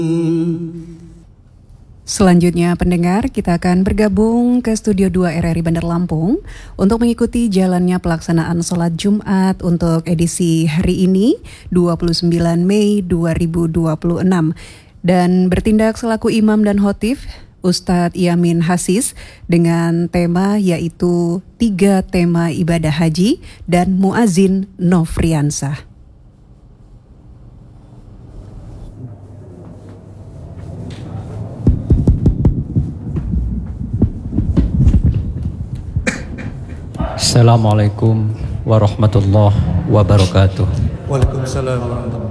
Selanjutnya pendengar, kita akan bergabung ke Studio 2 RRI Bandar Lampung untuk mengikuti jalannya pelaksanaan sholat Jumat untuk edisi hari ini 29 Mei 2026. Dan bertindak selaku imam dan khotib Ustadz Yamin Hasis dengan tema yaitu 3 tema ibadah haji dan muazin Nofriansah. Assalamualaikum warahmatullahi wabarakatuh. Waalaikumsalam warahmatullahi wabarakatuh.